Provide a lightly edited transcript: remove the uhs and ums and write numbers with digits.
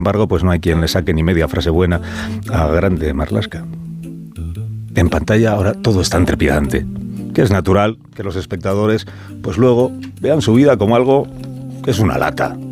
embargo, pues no hay quien le saque ni media frase buena a Grande Marlaska. En pantalla ahora todo es tan trepidante, que es natural que los espectadores, pues luego, vean su vida como algo que es una lata.